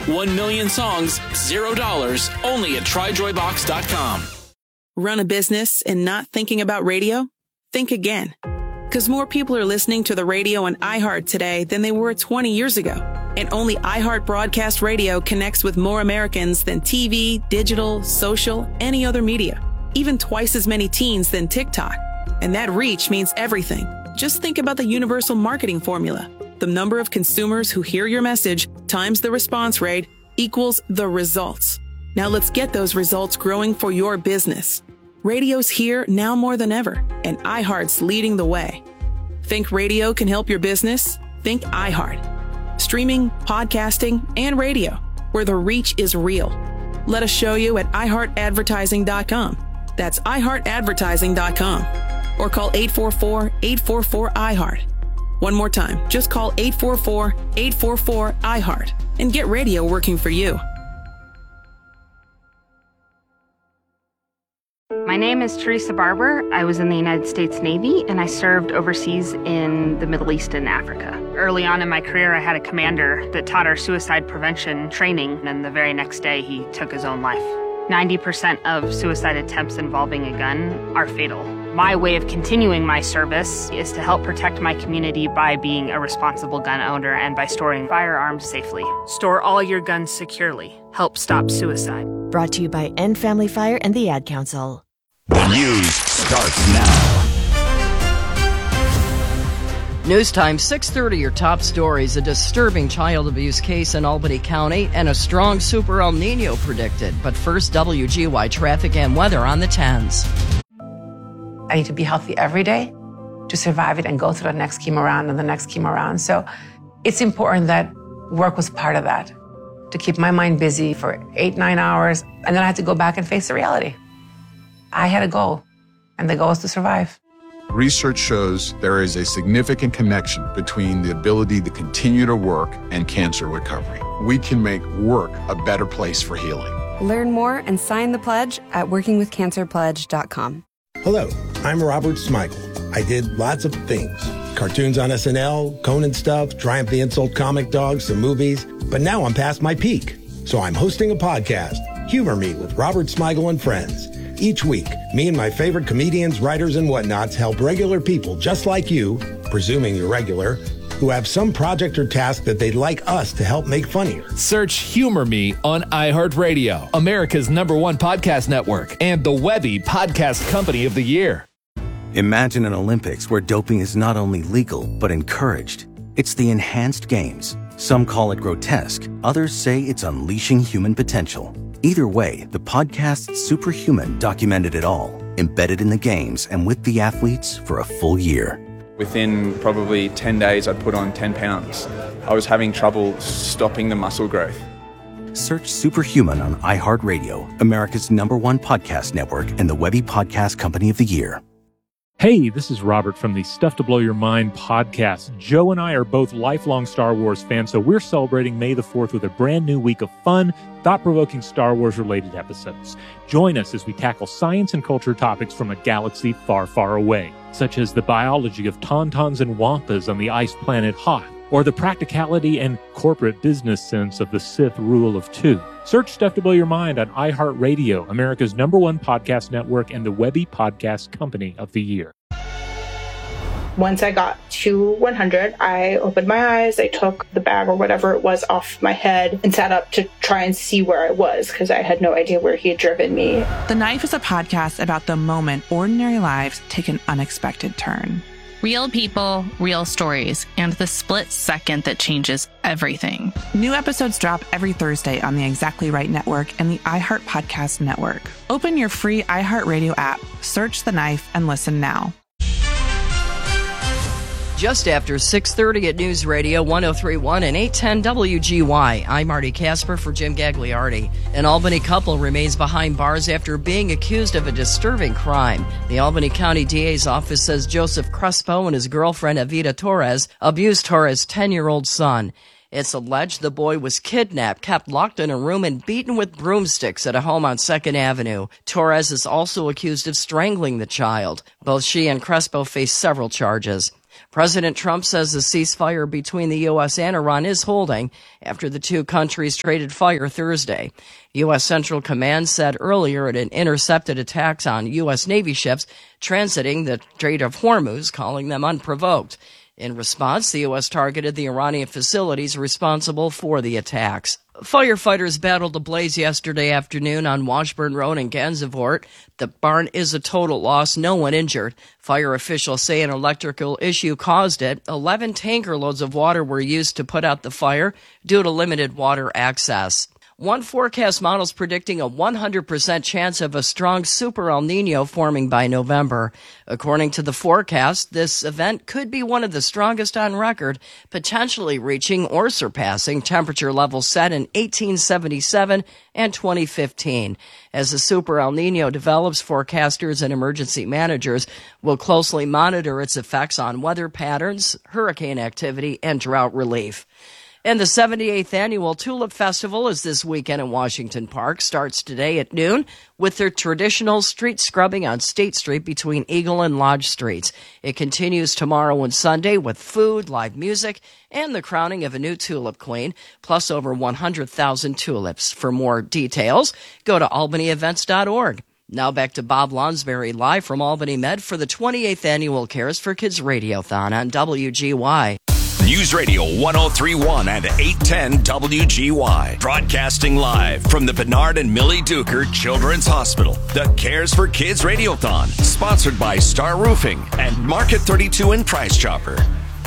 1 million songs, $0, only at tryjoybox.com. Run a business and not thinking about radio? Think again. Because more people are listening to the radio on iHeart today than they were 20 years ago. And only iHeart Broadcast Radio connects with more Americans than TV, digital, social, any other media. Even twice as many teens than TikTok. And that reach means everything. Just think about the universal marketing formula. The number of consumers who hear your message times the response rate equals the results. Now let's get those results growing for your business. Radio's here now more than ever, and iHeart's leading the way. Think radio can help your business? Think iHeart. Streaming, podcasting, and radio, where the reach is real. Let us show you at iHeartAdvertising.com. That's iHeartAdvertising.com. Or call 844-844-iHeart. One more time, just call 844-844-iHeart and get radio working for you. My name is Teresa Barber. I was in the United States Navy, and I served overseas in the Middle East and Africa. Early on in my career, I had a commander that taught our suicide prevention training, and the very next day, he took his own life. 90% of suicide attempts involving a gun are fatal. My way of continuing my service is to help protect my community by being a responsible gun owner and by storing firearms safely. Store all your guns securely. Help stop suicide. Brought to you by End Family Fire and the Ad Council. The news starts now. News time, 6:30, your top stories. A disturbing child abuse case in Albany County and a strong Super El Nino predicted. But first, WGY traffic and weather on the 10s. I need to be healthy every day to survive it and go through the next chemo round and the next chemo round. So it's important that work was part of that, to keep my mind busy for 8-9 hours. And then I had to go back and face the reality. I had a goal, and the goal is to survive. Research shows there is a significant connection between the ability to continue to work and cancer recovery. We can make work a better place for healing. Learn more and sign the pledge at workingwithcancerpledge.com. Hello, I'm Robert Smigel. I did lots of things. Cartoons on SNL, Conan stuff, Triumph the Insult comic dogs, some movies. But now I'm past my peak. So I'm hosting a podcast, Humor Me with Robert Smigel and Friends. Each week, me and my favorite comedians, writers, and whatnots help regular people just like you, presuming you're regular, who have some project or task that they'd like us to help make funnier. Search Humor Me on iHeartRadio, America's #1 podcast network, and the Webby Podcast Company of the Year. Imagine an Olympics where doping is not only legal, but encouraged. It's the Enhanced Games. Some call it grotesque. Others say it's unleashing human potential. Either way, the podcast Superhuman documented it all, embedded in the games and with the athletes for a full year. Within probably 10 days, I'd put on 10 pounds. I was having trouble stopping the muscle growth. Search Superhuman on iHeartRadio, America's #1 podcast network, and the Webby Podcast Company of the Year. Hey, this is Robert from the Stuff to Blow Your Mind podcast. Joe and I are both lifelong Star Wars fans, so we're celebrating May the 4th with a brand new week of fun, thought-provoking Star Wars-related episodes. Join us as we tackle science and culture topics from a galaxy far, far away, such as the biology of tauntauns and wampas on the ice planet Hoth, or the practicality and corporate business sense of the Sith Rule of Two. Search Stuff to Blow Your Mind on iHeartRadio, America's #1 podcast network, and the Webby Podcast Company of the Year. Once I got to 100, I opened my eyes, I took the bag or whatever it was off my head and sat up to try and see where I was because I had no idea where he had driven me. The Knife is a podcast about the moment ordinary lives take an unexpected turn. Real people, real stories, and the split second that changes everything. New episodes drop every Thursday on the Exactly Right Network and the iHeart Podcast Network. Open your free iHeartRadio app, search The Knife, and listen now. Just after 6:30 at News Radio 103.1 and 810 WGY. I'm Marty Casper for Jim Gagliardi. An Albany couple remains behind bars after being accused of a disturbing crime. The Albany County DA's office says Joseph Crespo and his girlfriend Evita Torres abused Torres' 10-year-old son. It's alleged the boy was kidnapped, kept locked in a room, and beaten with broomsticks at a home on 2nd Avenue. Torres is also accused of strangling the child. Both she and Crespo face several charges. President Trump says the ceasefire between the U.S. and Iran is holding after the two countries traded fire Thursday. U.S. Central Command said earlier it had intercepted attacks on U.S. Navy ships transiting the Strait of Hormuz, calling them unprovoked. In response, the U.S. targeted the Iranian facilities responsible for the attacks. Firefighters battled a blaze yesterday afternoon on Washburn Road in Gansevoort. The barn is a total loss, no one injured. Fire officials say an electrical issue caused it. 11 tanker loads of water were used to put out the fire due to limited water access. One forecast model is predicting a 100% chance of a strong super El Nino forming by November. According to the forecast, this event could be one of the strongest on record, potentially reaching or surpassing temperature levels set in 1877 and 2015. As the super El Nino develops, forecasters and emergency managers will closely monitor its effects on weather patterns, hurricane activity, and drought relief. And the 78th Annual Tulip Festival is this weekend in Washington Park. Starts today at noon with their traditional street scrubbing on State Street between Eagle and Lodge Streets. It continues tomorrow and Sunday with food, live music, and the crowning of a new tulip queen, plus over 100,000 tulips. For more details, go to albanyevents.org. Now back to Bob Lonsberry live from Albany Med for the 28th Annual Cares for Kids Radiothon on WGY. News Radio 103.1 and 810 WGY. Broadcasting live from the Bernard and Millie Duker Children's Hospital. The Cares for Kids Radiothon. Sponsored by Star Roofing and Market 32 in Price Chopper.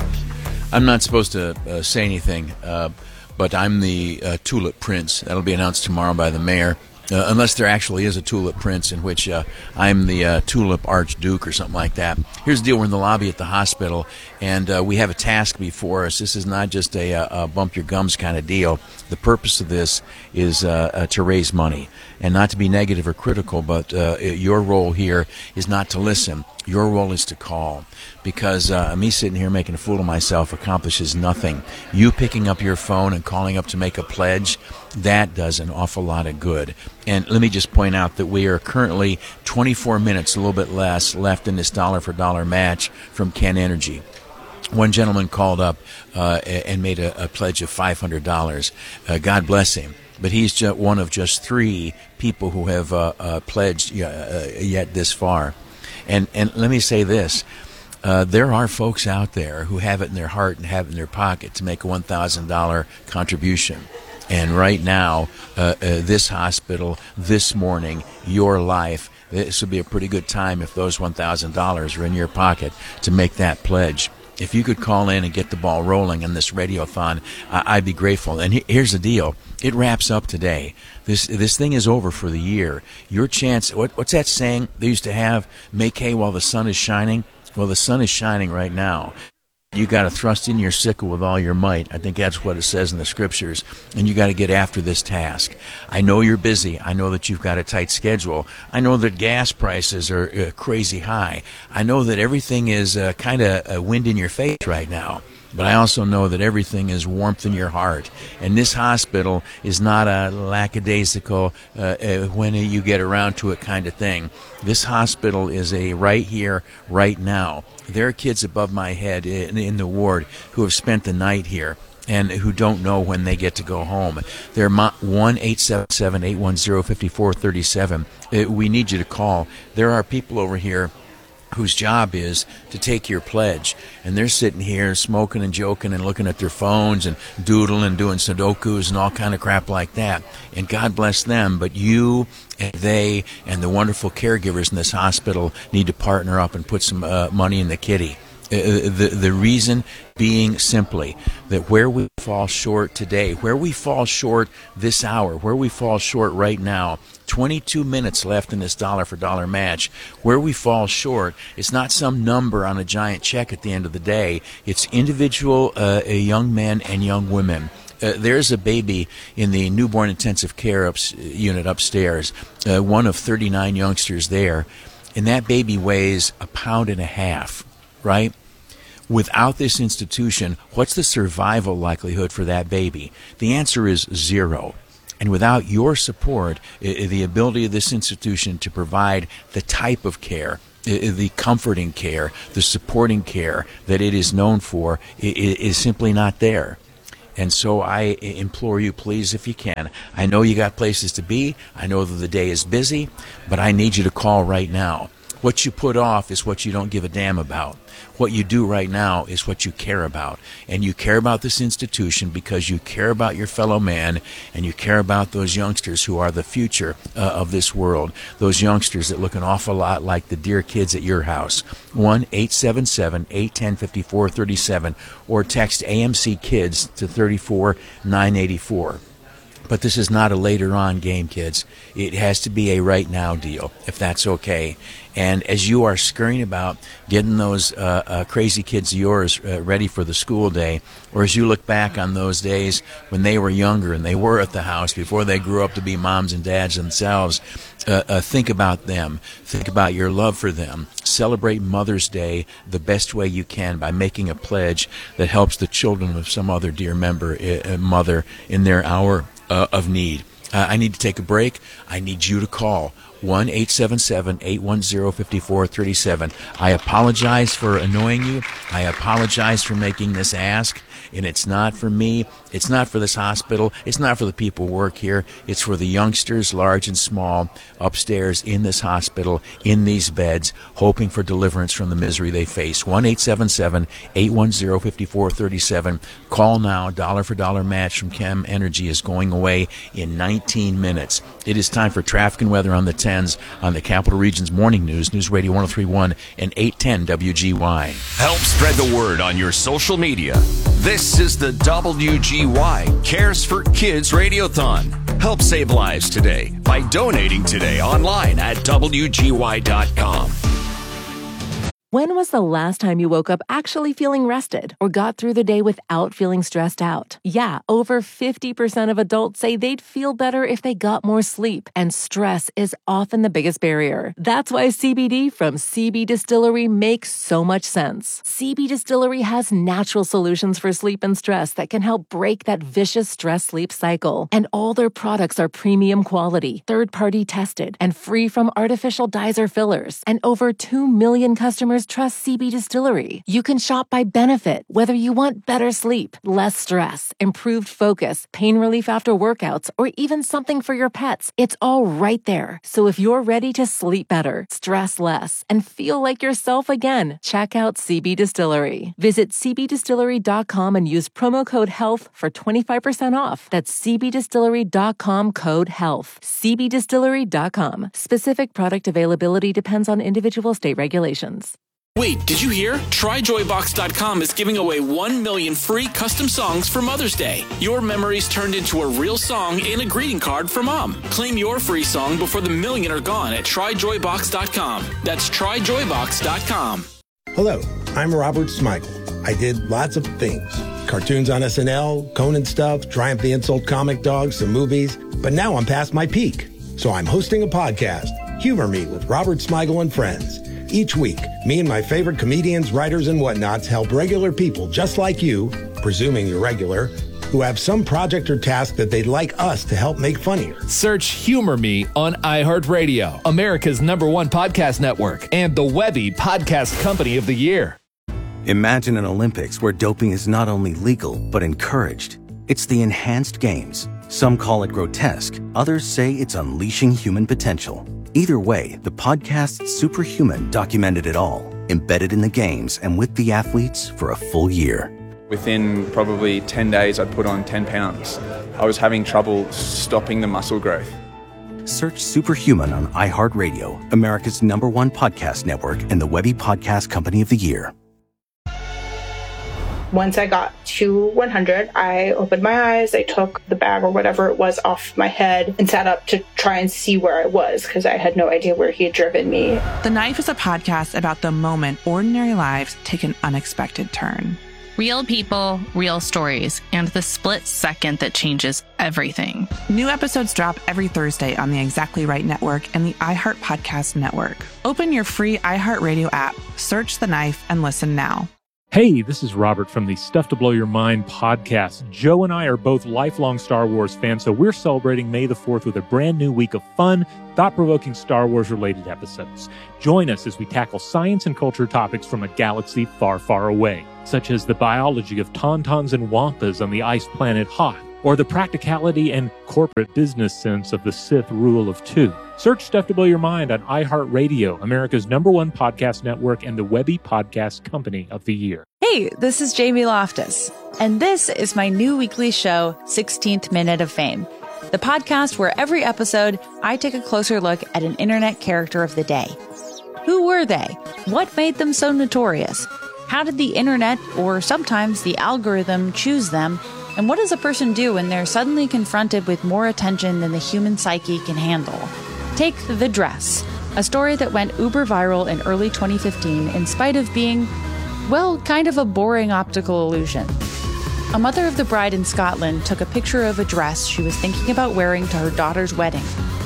I'm not supposed to say anything, but I'm the Tulip Prince. That'll be announced tomorrow by the mayor. Unless there actually is a Tulip Prince in which I'm the Tulip Archduke or something like that. Here's the deal. We're in the lobby at the hospital, and we have a task before us. This is not just a bump your gums kind of deal. The purpose of this is to raise money, and not to be negative or critical, but your role here is not to listen. Your role is to call, because me sitting here making a fool of myself accomplishes nothing. You picking up your phone and calling up to make a pledge, that does an awful lot of good. And let me just point out that we are currently 24 minutes, a little bit less, left in this dollar-for-dollar match from Ken Energy. One gentleman called up and made a pledge of $500. God bless him. But he's just one of just 3 people who have pledged yet this far. And let me say this. There are folks out there who have it in their heart and have it in their pocket to make a $1,000 contribution. And right now, this hospital, this morning, your life, this would be a pretty good time if those $1,000 are in your pocket to make that pledge. If you could call in and get the ball rolling on this radiothon, I'd be grateful. And here's the deal. It wraps up today. This thing is over for the year. Your chance, what's that saying they used to have? Make hay while the sun is shining? Well, the sun is shining right now. You got to thrust in your sickle with all your might. I think that's what it says in the scriptures. And you got to get after this task. I know you're busy. I know that you've got a tight schedule. I know that gas prices are crazy high. I know that everything is kind of wind in your face right now. But I also know that everything is warmth in your heart. And this hospital is not a lackadaisical, when you get around to it kind of thing. This hospital is a right here, right now. There are kids above my head in the ward who have spent the night here and who don't know when they get to go home. They're 1-877-810-5437. We need you to call. There are people over here whose job is to take your pledge, and they're sitting here smoking and joking and looking at their phones and doodling and doing Sudokus and all kind of crap like that. And God bless them, but you and they and the wonderful caregivers in this hospital need to partner up and put some money in the kitty. The reason being simply that where we fall short today, where we fall short this hour, where we fall short right now, 22 minutes left in this dollar-for-dollar match, where we fall short, it's not some number on a giant check at the end of the day. It's individual young men and young women. There's a baby in the newborn intensive care unit upstairs, one of 39 youngsters there, and that baby weighs 1.5 pounds. Right? Without this institution, what's the survival likelihood for that baby? The answer is 0. And without your support, the ability of this institution to provide the type of care the comforting care, the supporting care that it is known for is simply not there. And so I implore you, please, if you can. I know you got places to be. I know that the day is busy, but I need you to call right now. What you put off is what you don't give a damn about. What you do right now is what you care about. And you care about this institution because you care about your fellow man, and you care about those youngsters who are the future of this world. Those youngsters that look an awful lot like the dear kids at your house. 1-877-810-5437 or text AMC Kids to 34984. But this is not a later on game, kids. It has to be a right now deal, if that's okay. And as you are scurrying about getting those crazy kids of yours ready for the school day, or as you look back on those days when they were younger and they were at the house before they grew up to be moms and dads themselves, think about them. Think about your love for them. Celebrate Mother's Day the best way you can by making a pledge that helps the children of some other dear mother in their hour of need. I need to take a break. I need you to call 1-877-810-5437. I apologize for annoying you. I apologize for making this ask. And it's not for me. It's not for this hospital. It's not for the people who work here. It's for the youngsters, large and small, upstairs in this hospital, in these beds, hoping for deliverance from the misery they face. 1-877-810-5437. Call now. $1 for $1 match from Chem Energy is going away in 19 minutes. It is time for traffic and weather on the 10s on the Capital Region's Morning News, News Radio 103.1 and 810 WGY. Help spread the word on your social media. This is the WGY Cares for Kids Radiothon. Help save lives today by donating today online at WGY.com. When was the last time you woke up actually feeling rested or got through the day without feeling stressed out? Yeah, over 50% of adults say they'd feel better if they got more sleep, and stress is often the biggest barrier. That's why CBD from CB Distillery makes so much sense. CB Distillery has natural solutions for sleep and stress that can help break that vicious stress-sleep cycle. And all their products are premium quality, third-party tested, and free from artificial dyes or fillers. And over 2 million customers trust CB Distillery. You can shop by benefit, whether you want better sleep, less stress, improved focus, pain relief after workouts, or even something for your pets. It's all right there. So if you're ready to sleep better, stress less, and feel like yourself again, check out CB Distillery. Visit cbdistillery.com and use promo code HEALTH for 25% off. That's cbdistillery.com code HEALTH. cbdistillery.com. Specific product availability depends on individual state regulations. Wait, did you hear? TryJoyBox.com is giving away 1 million free custom songs for Mother's Day. Your memories turned into a real song and a greeting card for Mom. Claim your free song before the million are gone at TryJoyBox.com. That's TryJoyBox.com. Hello, I'm Robert Smigel. I did lots of things. Cartoons on SNL, Conan stuff, Triumph the Insult Comic Dog, some movies. But now I'm past my peak. So I'm hosting a podcast, Humor Me with Robert Smigel and Friends. Each week, me and my favorite comedians, writers, and whatnots help regular people just like you, presuming you're regular, who have some project or task that they'd like us to help make funnier. Search Humor Me on iHeartRadio, America's #1 podcast network, and the Webby Podcast Company of the Year. Imagine an Olympics where doping is not only legal, but encouraged. It's the enhanced games. Some call it grotesque. Others say it's unleashing human potential. Either way, the podcast Superhuman documented it all, embedded in the games and with the athletes for a full year. Within probably 10 days, I'd put on 10 pounds. I was having trouble stopping the muscle growth. Search Superhuman on iHeartRadio, America's #1 podcast network, and the Webby Podcast Company of the Year. Once I got to 100, I opened my eyes, I took the bag or whatever it was off my head and sat up to try and see where I was because I had no idea where he had driven me. The Knife is a podcast about the moment ordinary lives take an unexpected turn. Real people, real stories, and the split second that changes everything. New episodes drop every Thursday on the Exactly Right Network and the iHeart Podcast Network. Open your free iHeartRadio app, search The Knife, and listen now. Hey, this is Robert from the Stuff to Blow Your Mind podcast. Joe and I are both lifelong Star Wars fans, so we're celebrating May the 4th with a brand new week of fun, thought-provoking Star Wars-related episodes. Join us as we tackle science and culture topics from a galaxy far, far away, such as the biology of tauntauns and wampas on the ice planet Hoth, or the practicality and corporate business sense of the Sith Rule of Two. Search Stuff to Blow Your Mind on iHeartRadio, America's #1 podcast network and the Webby Podcast Company of the Year. Hey, this is Jamie Loftus, and this is my new weekly show, 16th Minute of Fame, the podcast where every episode I take a closer look at an internet character of the day. Who were they? What made them so notorious? How did the internet, or sometimes the algorithm, choose them? And what does a person do when they're suddenly confronted with more attention than the human psyche can handle? Take The Dress, a story that went uber viral in early 2015 in spite of being, well, kind of a boring optical illusion. A mother of the bride in Scotland took a picture of a dress she was thinking about wearing to her daughter's wedding.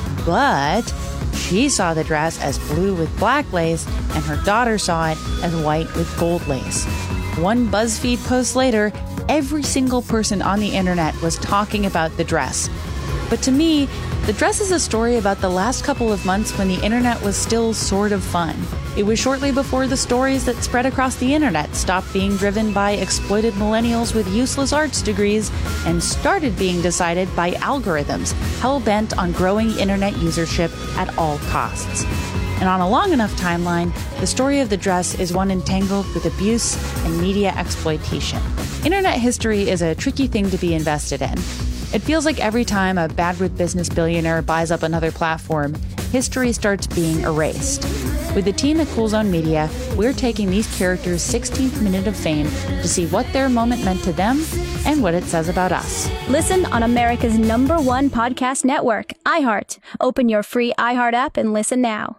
But she saw the dress as blue with black lace, and her daughter saw it as white with gold lace. One BuzzFeed post later, every single person on the internet was talking about the dress. But to me, The Dress is a story about the last couple of months when the internet was still sort of fun. It was shortly before the stories that spread across the internet stopped being driven by exploited millennials with useless arts degrees and started being decided by algorithms hell-bent on growing internet usership at all costs. And on a long enough timeline, the story of The Dress is one entangled with abuse and media exploitation. Internet history is a tricky thing to be invested in. It feels like every time a bad-with-business billionaire buys up another platform, history starts being erased. With the team at Cool Zone Media, we're taking these characters' 16th minute of fame to see what their moment meant to them and what it says about us. Listen on America's #1 podcast network, iHeart. Open your free iHeart app and listen now.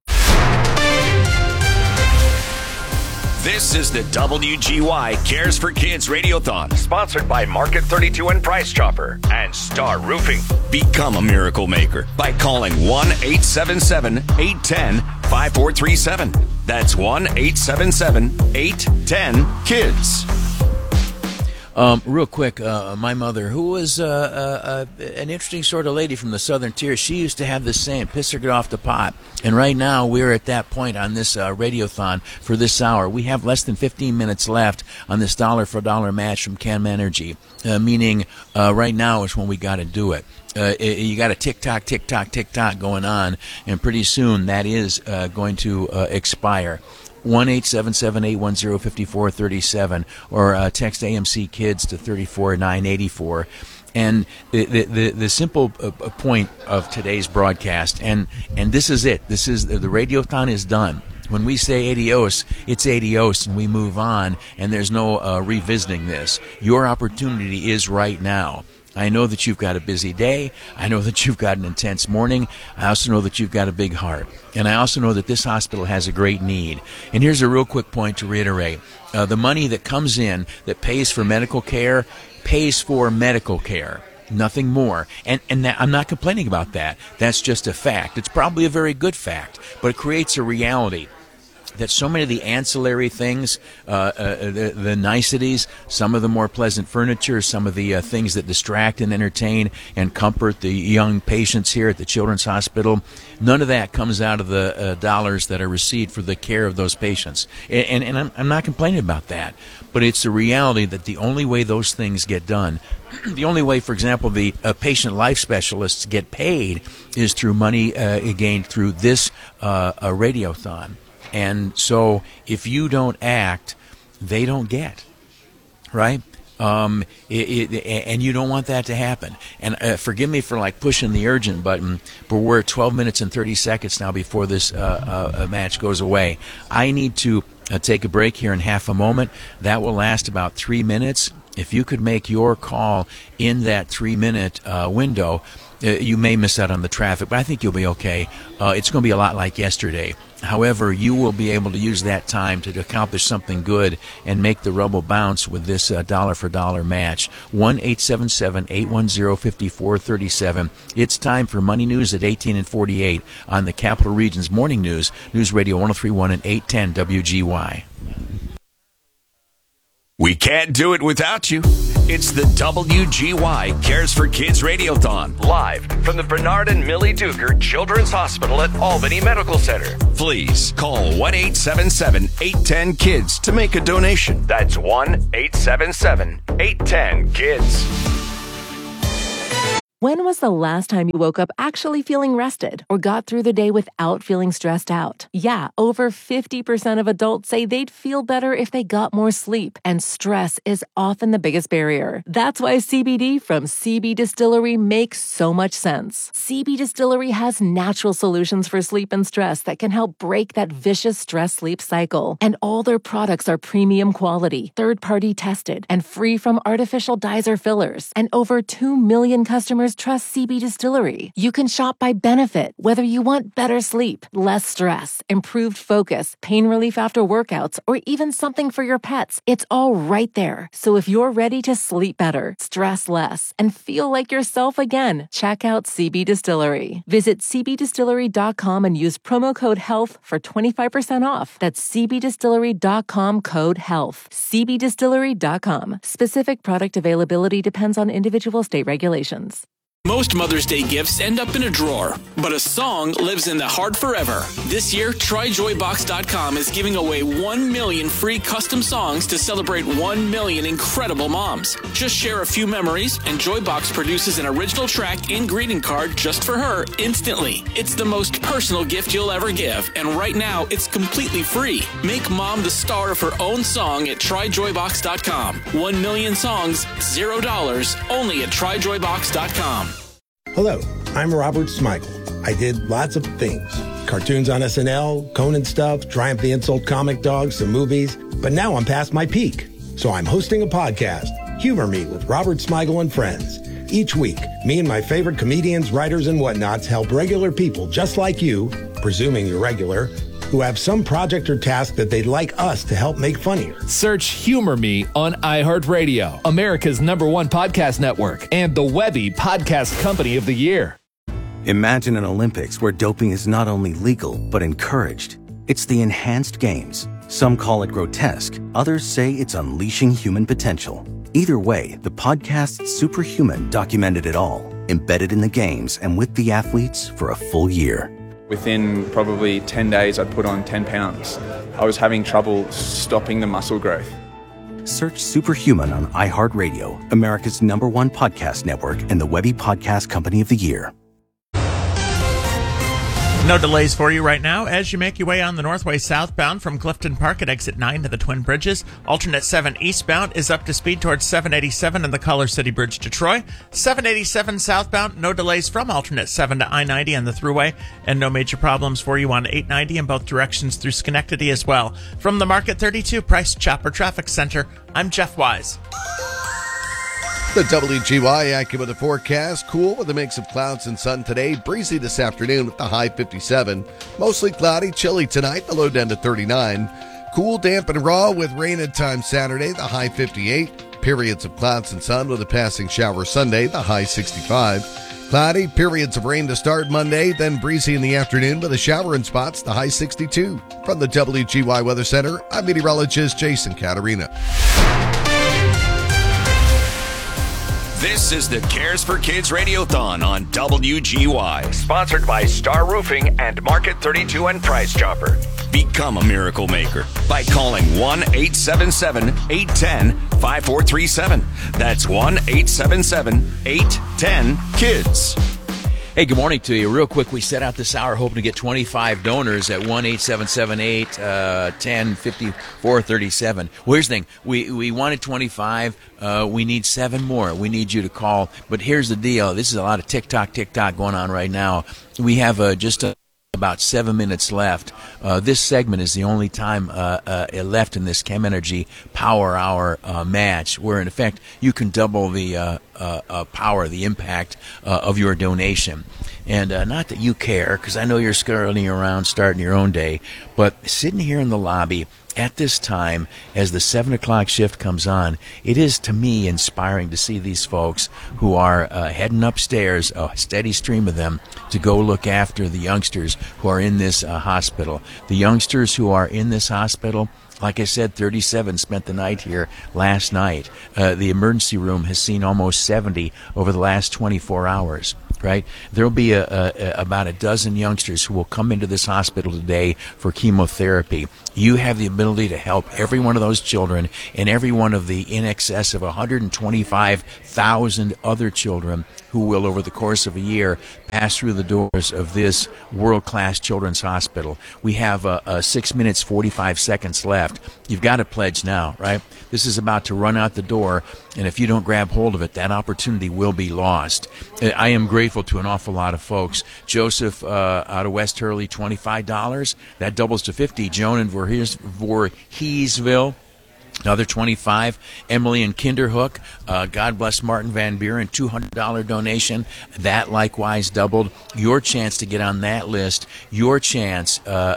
This is the WGY Cares for Kids Radiothon, sponsored by Market 32 and Price Chopper and Star Roofing. Become a miracle maker by calling 1-877-810-5437. That's 1-877-810-KIDS. Real quick, my mother, who was an interesting sort of lady from the Southern Tier, she used to have this saying, piss or get off the pot. And right now, we're at that point on this radiothon for this hour. We have less than 15 minutes left on this dollar-for-dollar match from Chem Energy, meaning right now is when we got to do it. You got a tick-tock, tick-tock, tick-tock going on, and pretty soon that is going to expire. 1-877-810-5437 or text AMC Kids to 34984. And the simple point of today's broadcast, and this is it. This is the radiothon is done. When we say adios, it's adios, and we move on, and there's no revisiting this. Your opportunity is right now. I know that you've got a busy day. I know that you've got an intense morning. I also know that you've got a big heart. And I also know that this hospital has a great need. And here's a real quick point to reiterate. The money that comes in that pays for medical care pays for medical care. Nothing more. And I'm not complaining about that. That's just a fact. It's probably a very good fact, but it creates a reality that so many of the ancillary things, the niceties, some of the more pleasant furniture, some of the things that distract and entertain and comfort the young patients here at the Children's Hospital, none of that comes out of the dollars that are received for the care of those patients. And I'm not complaining about that, but it's the reality that the only way those things get done, the only way, for example, the patient life specialists get paid is through money gained through this radiothon. And so if you don't act, they don't get, right? And you don't want that to happen. And forgive me for like pushing the urgent button, but we're 12 minutes and 30 seconds now before this match goes away. I need to take a break here in half a moment. That will last about 3 minutes. If you could make your call in that 3-minute window, you may miss out on the traffic, but I think you'll be okay. It's going to be a lot like yesterday. However, you will be able to use that time to accomplish something good and make the rubble bounce with this dollar-for-dollar match. 1-877-810-5437. It's time for Money News at 18 and 48 on the Capital Region's Morning News, News Radio 103.1 and 810 WGY. We can't do it without you. It's the WGY Cares for Kids Radiothon, live from the Bernard and Millie Duker Children's Hospital at Albany Medical Center. Please call 1-877-810-KIDS to make a donation. That's 1-877-810-KIDS. When was the last time you woke up actually feeling rested or got through the day without feeling stressed out? Yeah, over 50% of adults say they'd feel better if they got more sleep, and stress is often the biggest barrier. That's why CBD from CB Distillery makes so much sense. CB Distillery has natural solutions for sleep and stress that can help break that vicious stress-sleep cycle. And all their products are premium quality, third-party tested, and free from artificial dyes or fillers. And over 2 million customers trust CB Distillery. You can shop by benefit, whether you want better sleep, less stress, improved focus, pain relief after workouts, or even something for your pets. It's all right there. So if you're ready to sleep better, stress less, and feel like yourself again, check out CB Distillery. Visit cbdistillery.com and use promo code HEALTH for 25% off. That's cbdistillery.com code HEALTH. cbdistillery.com. Specific product availability depends on individual state regulations. Most Mother's Day gifts end up in a drawer, but a song lives in the heart forever. This year, TryJoyBox.com is giving away 1 million free custom songs to celebrate 1 million incredible moms. Just share a few memories, and Joybox produces an original track and greeting card just for her instantly. It's the most personal gift you'll ever give, and right now, it's completely free. Make mom the star of her own song at TryJoyBox.com. 1 million songs, $0, only at TryJoyBox.com. Hello, I'm Robert Smigel. I did lots of things. Cartoons on SNL, Conan stuff, Triumph the Insult Comic Dog, some movies. But now I'm past my peak. So I'm hosting a podcast, Humor Me with Robert Smigel and Friends. Each week, me and my favorite comedians, writers, and whatnots help regular people just like you, presuming you're regular, who have some project or task that they'd like us to help make funnier. Search Humor Me on iHeartRadio, America's #1 podcast network, and the Webby Podcast Company of the Year. Imagine an Olympics where doping is not only legal, but encouraged. It's the Enhanced Games. Some call it grotesque. Others say it's unleashing human potential. Either way, the podcast Superhuman documented it all, embedded in the games and with the athletes for a full year. Within probably 10 days, I'd put on 10 pounds. I was having trouble stopping the muscle growth. Search Superhuman on iHeartRadio, America's #1 podcast network, and the Webby Podcast Company of the Year. No delays for you right now as you make your way on the Northway southbound from Clifton Park at exit 9 to the Twin Bridges. Alternate 7 eastbound is up to speed towards 787 and the Color City Bridge to Troy. 787 southbound, no delays from alternate 7 to I-90 and the Thruway, and no major problems for you on 890 in both directions through Schenectady as well. From the Market 32 Price Chopper Traffic Center, I'm Jeff Wise. The WGY AccuWeather forecast, cool with a mix of clouds and sun today, breezy this afternoon with the high 57. Mostly cloudy, chilly tonight, the low down to 39. Cool, damp, and raw with rain at times Saturday, the high 58. Periods of clouds and sun with a passing shower Sunday, the high 65. Cloudy, periods of rain to start Monday, then breezy in the afternoon with a shower in spots, the high 62. From the WGY Weather Center, I'm meteorologist Jason Caterina. This is the Cares for Kids Radiothon on WGY, sponsored by Star Roofing and Market 32 and Price Chopper. Become a miracle maker by calling 1-877-810-5437. That's 1-877-810-KIDS. Hey, good morning to you. Real quick, we set out this hour hoping to get 25 donors at 1-877-810-5437. Well, here's the thing. We wanted 25. We need 7 more. We need you to call. But here's the deal. This is a lot of tick-tock going on right now. We have about 7 minutes left. This segment is the only time left in this Chem Energy Power Hour match, where in effect you can double the power, the impact of your donation. And not that you care, because I know you're scurrying around starting your own day, but sitting here in the lobby at this time, as the 7 o'clock shift comes on, it is, to me, inspiring to see these folks who are heading upstairs, a steady stream of them, to go look after the youngsters who are in this hospital. The youngsters who are in this hospital, like I said, 37 spent the night here last night. The emergency room has seen almost 70 over the last 24 hours. Right? There will be about a dozen youngsters who will come into this hospital today for chemotherapy. You have the ability to help every one of those children and every one of the in excess of 125,000 other children who will, over the course of a year, pass through the doors of this world-class children's hospital. We have 6 minutes, 45 seconds left. You've got to pledge now, right? This is about to run out the door, and if you don't grab hold of it, that opportunity will be lost. I am grateful to an awful lot of folks. Joseph out of West Hurley, $25. That doubles to $50. Joan in Voorheesville, another $25. Emily in Kinderhook, God bless Martin Van Buren, $200 donation. That likewise doubled. Your chance to get on that list, your chance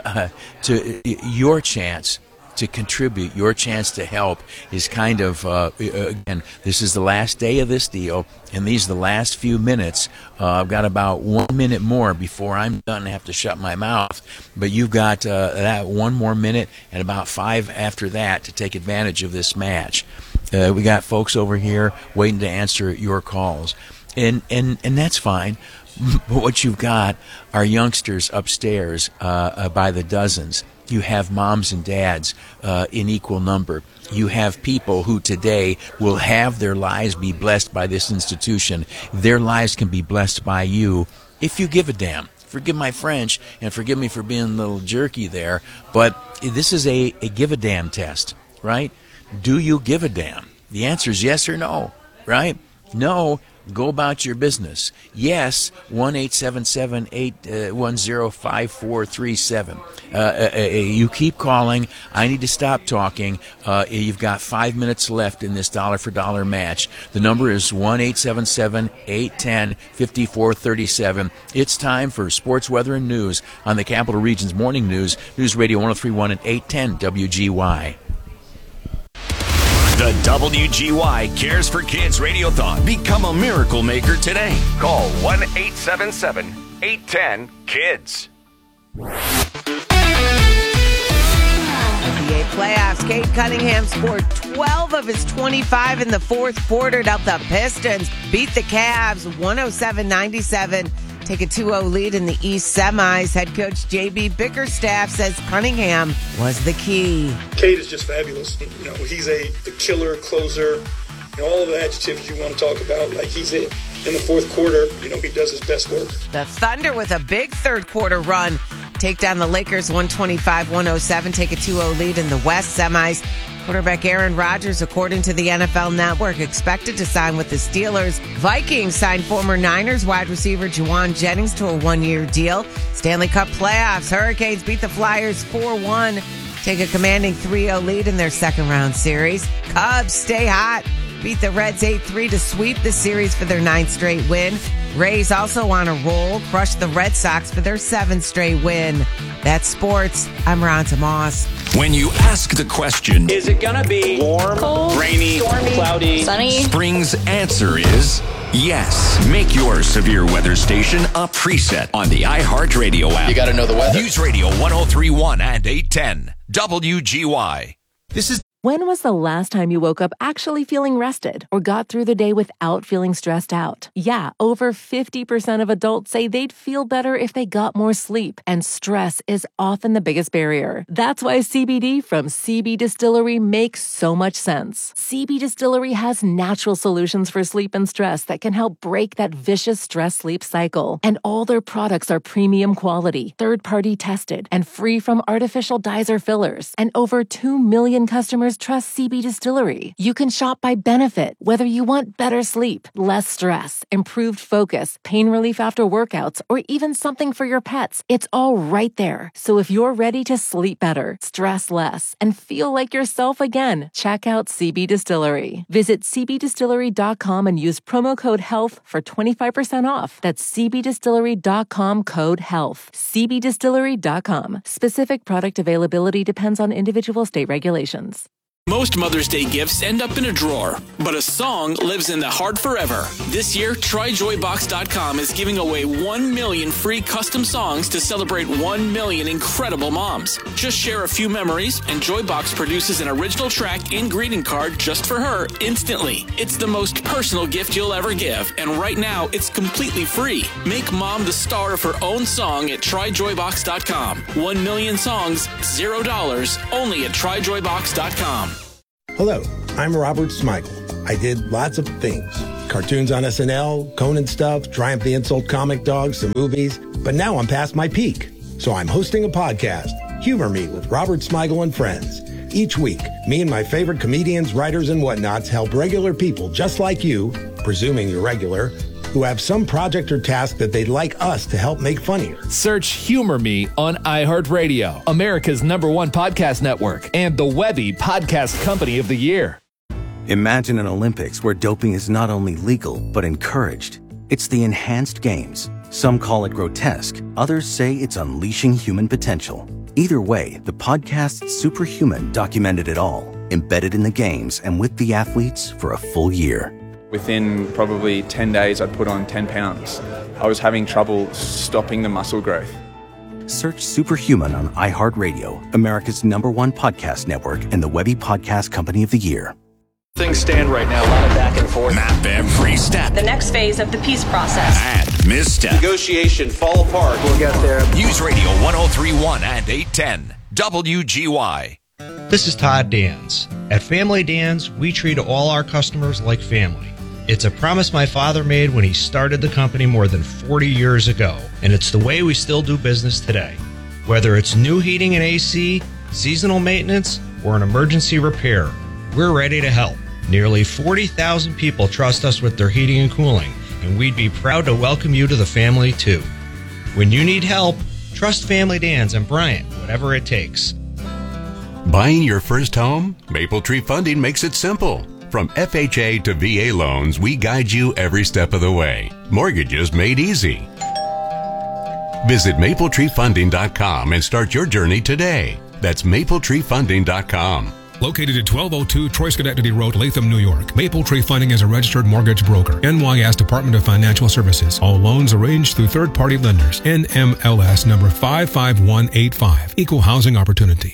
to contribute, your chance to help is kind of, again, this is the last day of this deal, and these are the last few minutes. I've got about 1 minute more before I'm done and have to shut my mouth, but you've got that 1 more minute and about 5 after that to take advantage of this match. We got folks over here waiting to answer your calls, and that's fine. But what you've got are youngsters upstairs by the dozens. You have moms and dads in equal number. You have people who today will have their lives be blessed by this institution. Their lives can be blessed by you if you give a damn. Forgive my French, and forgive me for being a little jerky there, but this is a give a damn test, right? Do you give a damn? The answer is yes or no, right? No. Go about your business. Yes, 1-877-810-5437. You keep calling. I need to stop talking. You've got 5 minutes left in this dollar-for-dollar match. The number is 1-877-810-5437. It's time for sports, weather, and news on the Capital Region's Morning News, News Radio 103.1 and 810 WGY. The WGY Cares for Kids Radiothon. Become a miracle maker today. Call 1-877-810-KIDS. NBA playoffs. Cade Cunningham scored 12 of his 25 in the fourth quarter to help the Pistons beat the Cavs 107-97. Take a 2-0 lead in the East semis. Head coach J.B. Bickerstaff says Cunningham was the key. Cade is just fabulous. He's the killer, closer, all of the adjectives you want to talk about. Like, he's it. In the fourth quarter, he does his best work. The Thunder with a big third quarter run. Take down the Lakers 125-107. Take a 2-0 lead in the West semis. Quarterback Aaron Rodgers, according to the NFL Network, expected to sign with the Steelers. Vikings signed former Niners wide receiver Juwan Jennings to a 1-year deal. Stanley Cup playoffs. Hurricanes beat the Flyers 4-1. Take a commanding 3-0 lead in their second-round series. Cubs stay hot. Beat the Reds 8-3 to sweep the series for their 9th straight win. Rays also on a roll. Crushed the Red Sox for their 7th straight win. That's sports. I'm Ronta Moss. When you ask the question, is it gonna be warm, cold, rainy, stormy, cloudy, sunny? Spring's answer is yes. Make your severe weather station a preset on the iHeartRadio app. You gotta know the weather. News Radio 103.1 and 810 WGY. This is. When was the last time you woke up actually feeling rested or got through the day without feeling stressed out? Yeah, over 50% of adults say they'd feel better if they got more sleep, and stress is often the biggest barrier. That's why CBD from CB Distillery makes so much sense. CB Distillery has natural solutions for sleep and stress that can help break that vicious stress-sleep cycle. And all their products are premium quality, third-party tested, and free from artificial dyes or fillers. And over 2 million customers just trust CB Distillery. You can shop by benefit, whether you want better sleep, less stress, improved focus, pain relief after workouts, or even something for your pets. It's all right there. So if you're ready to sleep better, stress less, and feel like yourself again, check out CB Distillery. Visit cbdistillery.com and use promo code HEALTH for 25% off. That's cbdistillery.com, code HEALTH. cbdistillery.com. Specific product availability depends on individual state regulations. Most Mother's Day gifts end up in a drawer, but a song lives in the heart forever. This year, TryJoyBox.com is giving away 1 million free custom songs to celebrate 1 million incredible moms. Just share a few memories, and Joybox produces an original track and greeting card just for her instantly. It's the most personal gift you'll ever give, and right now, it's completely free. Make mom the star of her own song at TryJoyBox.com. 1 million songs, $0, only at TryJoyBox.com. Hello, I'm Robert Smigel. I did lots of things. Cartoons on SNL, Conan stuff, Triumph the Insult comic dogs, some movies. But now I'm past my peak. So I'm hosting a podcast, Humor Me with Robert Smigel and Friends. Each week, me and my favorite comedians, writers, and whatnots help regular people just like you, presuming you're regular, who have some project or task that they'd like us to help make funnier. Search Humor Me on iHeartRadio, America's #1 podcast network, and the Webby Podcast Company of the Year. Imagine an Olympics where doping is not only legal, but encouraged. It's the enhanced games. Some call it grotesque. Others say it's unleashing human potential. Either way, the podcast Superhuman documented it all, embedded in the games and with the athletes for a full year. Within probably 10 days, I'd put on 10 pounds. I was having trouble stopping the muscle growth. Search Superhuman on iHeartRadio, America's #1 podcast network, and the Webby Podcast Company of the Year. Things stand right now, a lot of back and forth. Map every step. The next phase of the peace process. And misstep. Negotiation fall apart. We'll get there. News Radio 103.1 and 810 WGY. This is Todd Dans. At Family Dans, we treat all our customers like family. It's a promise my father made when he started the company more than 40 years ago, and it's the way we still do business today. Whether it's new heating and AC, seasonal maintenance, or an emergency repair, we're ready to help. Nearly 40,000 people trust us with their heating and cooling, and we'd be proud to welcome you to the family too. When you need help, trust Family Dans and Bryant, whatever it takes. Buying your first home? Maple Tree Funding makes it simple. From FHA to VA loans, we guide you every step of the way. Mortgages made easy. Visit MapleTreeFunding.com and start your journey today. That's MapleTreeFunding.com. Located at 1202 Troy-Schenectady Road, Latham, New York. Maple Tree Funding is a registered mortgage broker. NYS Department of Financial Services. All loans arranged through third-party lenders. NMLS number 55185. Equal housing opportunity.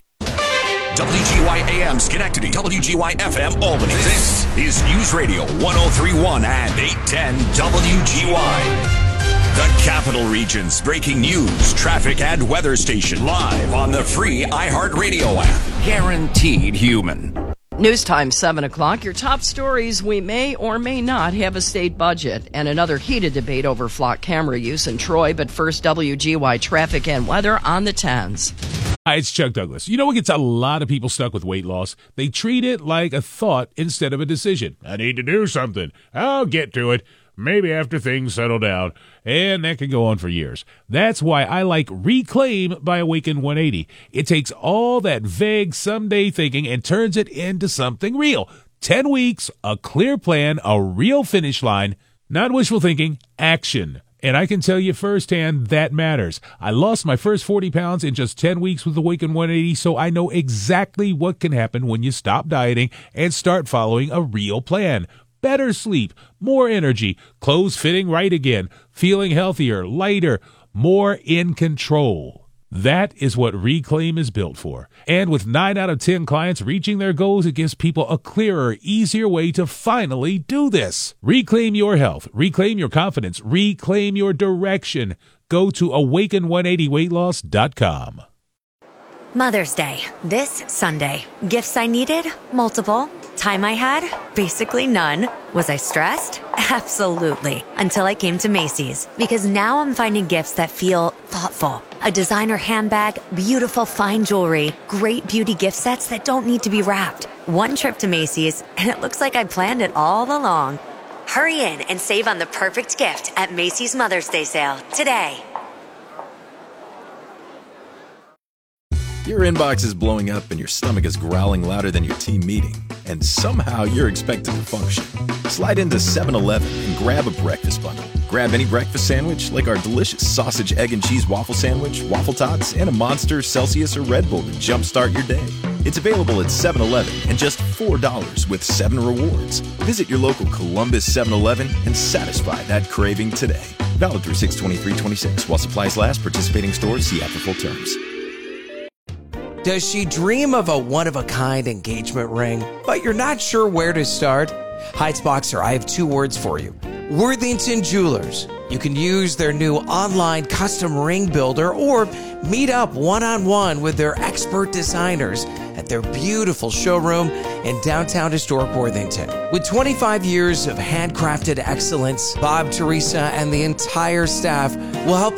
WGY AM Schenectady, WGY FM Albany. This is News Radio 103.1 and 810 WGY. The Capital Region's breaking news, traffic, and weather station live on the free iHeartRadio app. Guaranteed human. News time, 7 o'clock. Your top stories: we may or may not have a state budget, and another heated debate over flock camera use in Troy. But first, WGY traffic and weather on the 10s. Hi, it's Chuck Douglas. You know what gets a lot of people stuck with weight loss? They treat it like a thought instead of a decision. I need to do something. I'll get to it. Maybe after things settle down. And that can go on for years. That's why I like Reclaim by Awaken 180. It takes all that vague someday thinking and turns it into something real. 10 weeks, a clear plan, a real finish line. Not wishful thinking, action. And I can tell you firsthand that matters. I lost my first 40 pounds in just 10 weeks with Awaken 180, so I know exactly what can happen when you stop dieting and start following a real plan. Better sleep, more energy, clothes fitting right again, feeling healthier, lighter, more in control. That is what Reclaim is built for. And with 9 out of 10 clients reaching their goals, it gives people a clearer, easier way to finally do this. Reclaim your health. Reclaim your confidence. Reclaim your direction. Go to awaken180weightloss.com. Mother's Day, this Sunday. Gifts I needed? Multiple. Time I had? Basically none. Was I stressed? Absolutely. Until I came to Macy's. Because now I'm finding gifts that feel thoughtful. A designer handbag, beautiful fine jewelry, great beauty gift sets that don't need to be wrapped. One trip to Macy's, and it looks like I planned it all along. Hurry in and save on the perfect gift at Macy's Mother's Day sale today. Your inbox is blowing up and your stomach is growling louder than your team meeting, and somehow you're expected to function. Slide into 7-Eleven and grab a breakfast bundle. Grab any breakfast sandwich like our delicious sausage, egg, and cheese waffle sandwich, waffle tots, and a Monster, Celsius, or Red Bull to jumpstart your day. It's available at 7-Eleven and just $4 with 7 rewards. Visit your local Columbus 7-Eleven and satisfy that craving today. Valid through 6/23/26 while supplies last. Participating stores see app for full terms. Does she dream of a one-of-a-kind engagement ring, but you're not sure where to start? Heights Boxer, I have 2 words for you. Worthington Jewelers. You can use their new online custom ring builder or meet up one-on-one with their expert designers at their beautiful showroom in downtown historic Worthington. With 25 years of handcrafted excellence, Bob, Teresa, and the entire staff will help